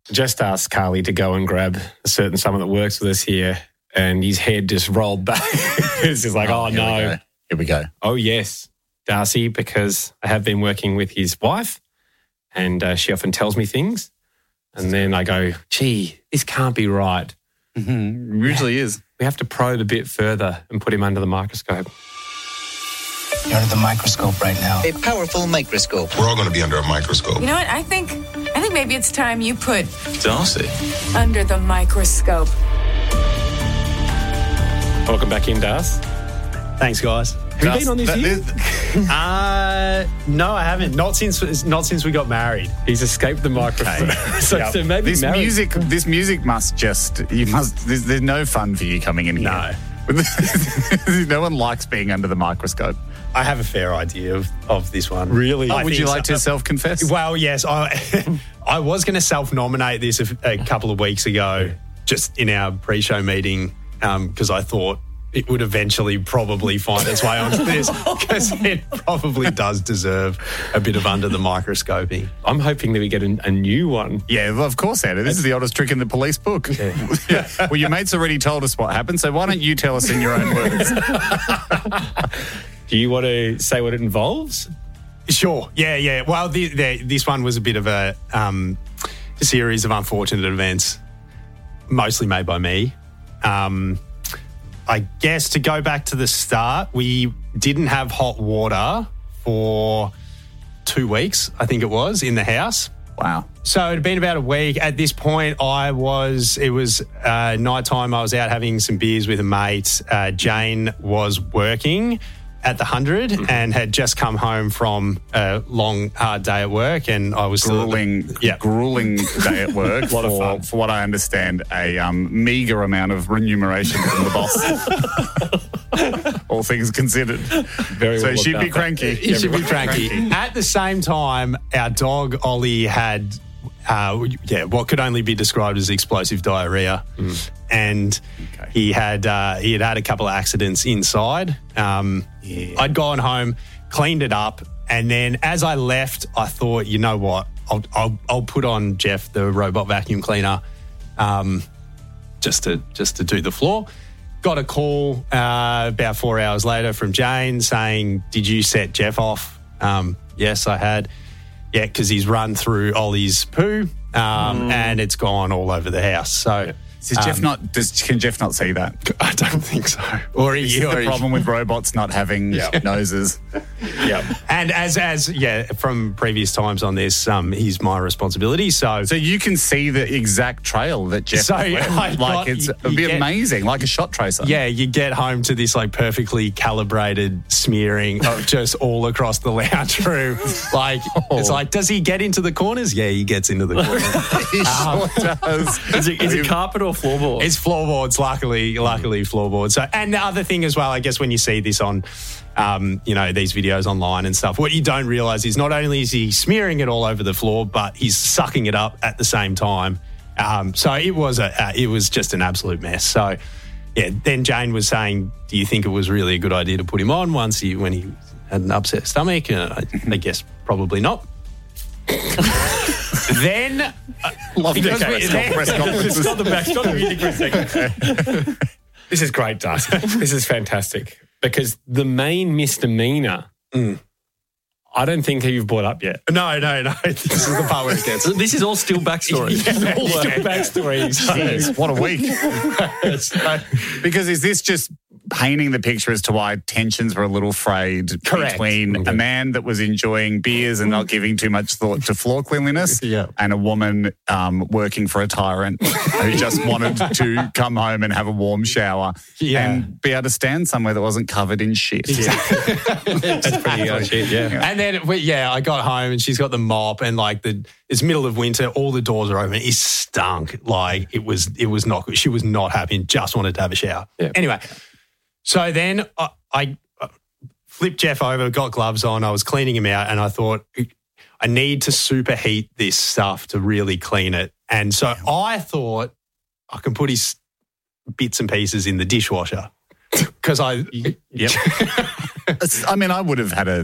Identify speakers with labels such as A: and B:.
A: just asked Carly to go and grab a certain someone that works with us here, and his head just rolled back. He's like, oh no.
B: Here we go.
A: Oh, yes, Darcy, because I have been working with his wife and she often tells me things. And then I go, gee, this can't be right.
B: Mm-hmm. Usually is.
A: We have to probe a bit further and put him under the microscope.
C: You're under the microscope right now.
D: A powerful microscope.
E: We're all going to be under a microscope.
F: You know what? I think maybe it's time you put
E: Darcy.
F: under the microscope.
A: Welcome back in, Darcy.
G: Thanks, guys.
A: Have you been on this year?
G: No, I haven't. Not since we got married.
A: He's escaped the microphone.
B: Okay.
A: So maybe
B: this music must just, there's no fun for you coming in here.
G: No.
B: No one likes being under the microscope.
G: I have a fair idea of this one.
A: Really?
B: Would you like to self-confess?
G: Well, yes. I was going to self-nominate this a couple of weeks ago, just in our pre-show meeting, because I thought it would eventually probably find its way onto this, because it probably does deserve a bit of under the microscoping.
A: I'm hoping that we get a new one.
B: Yeah, well, of course, Anna. This is the oldest trick in the police book. Yeah. Well, your mate's already told us what happened, so why don't you tell us in your own words?
A: Do you want to say what it involves?
G: Sure. Yeah. Well, this one was a bit of a series of unfortunate events, mostly made by me. I guess to go back to the start, we didn't have hot water for 2 weeks, I think it was, in the house.
B: Wow.
G: So it had been about a week. At this point, it was nighttime. I was out having some beers with a mate. Jane was working at the 100 and had just come home from a long, hard day at work, and I was
B: grueling day at work.
A: A lot of fun.
B: For what I understand, a meagre amount of remuneration from the boss. All things considered.
A: So
B: she'd be cranky.
G: She'd be cranky. At the same time, our dog Ollie had what could only be described as explosive diarrhea, and he had a couple of accidents inside. I'd gone home, cleaned it up, and then as I left, I thought, you know what, I'll put on Jeff the robot vacuum cleaner, just to do the floor. Got a call about 4 hours later from Jane saying, "Did you set Jeff off?" Yes, I had. Yeah, because he's run through Ollie's poo, and it's gone all over the house. So,
B: can Jeff not see that?
G: I don't think so.
B: Or is the problem with robots not having noses?
G: Yeah, and as from previous times on this, he's my responsibility. So
B: you can see the exact trail that Jeff it'd be amazing, like a shot tracer.
G: Yeah, you get home to this like perfectly calibrated smearing of just all across the lounge room. It's like, does he get into the corners? Yeah, he gets into the corners.
B: He sure does.
A: Is it carpet or floorboard?
G: It's floorboards, luckily floorboards. So, and the other thing as well, I guess when you see this on, these videos online and stuff, what you don't realise is not only is he smearing it all over the floor, but he's sucking it up at the same time. So it was just an absolute mess. So, yeah, then Jane was saying, do you think it was really a good idea to put him on when he had an upset stomach? I guess probably not. Then,
A: This is great, Darcy. This is fantastic, because the main misdemeanor, I don't think you've brought up yet.
G: No. This is the part where it gets.
A: This is all still backstory.
G: All still backstory.
B: Jeez, what a week. Because is this just painting the picture as to why tensions were a little frayed between a man that was enjoying beers and not giving too much thought to floor cleanliness and a woman working for a tyrant who just wanted to come home and have a warm shower and be able to stand somewhere that wasn't covered in shit.
A: That's pretty good shit,
G: And then, I got home and she's got the mop, and it's middle of winter, all the doors are open. It stunk. It was not good. She was not happy and just wanted to have a shower. Yeah. Anyway, so then I flipped Jeff over, got gloves on, I was cleaning him out, and I thought, I need to superheat this stuff to really clean it. And so I thought I can put his bits and pieces in the dishwasher. Because I would have had a